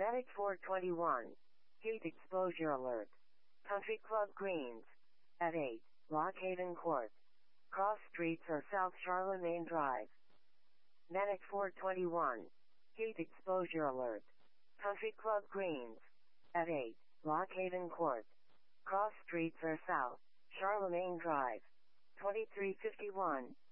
Medic 421. Heat exposure alert. Country Club Greens. At 8, Lock Haven Court. Cross Streets or South Charlemagne Drive. Medic 421. Heat exposure alert. Country Club Greens. At 8, Lock Haven Court. Cross Streets or South Charlemagne Drive. 2351.